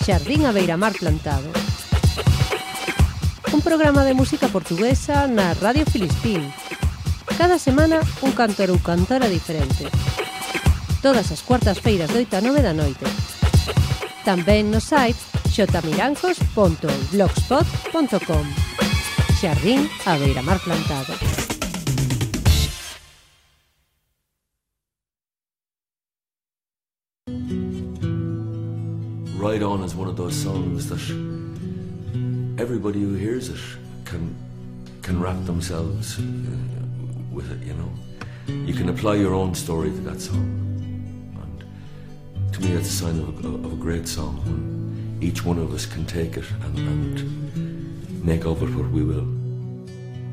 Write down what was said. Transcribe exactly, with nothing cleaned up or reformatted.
Xardín a Beiramar Plantado. Un programa de música portuguesa na Radio Filispín. Cada semana un cantor ou cantora diferente. Todas as cuartas feiras de oito a nove da noite. Tamén no site xotamilancos punto blogspot punto com. Xardín a Beiramar Plantado. Ride On is one of those songs that everybody who hears it can can wrap themselves uh, with it, you know. You can apply your own story to that song. And to me that's a sign of a, of a great song, when each one of us can take it and, and make of it what we will.